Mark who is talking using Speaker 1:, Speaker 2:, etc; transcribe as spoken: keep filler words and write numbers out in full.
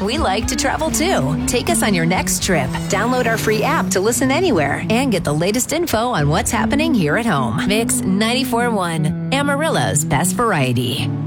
Speaker 1: We like to travel too. Take us on your next trip. Download our free app to listen anywhere and get the latest info on what's happening here at home. Mix ninety-four point one, Amarillo's best variety.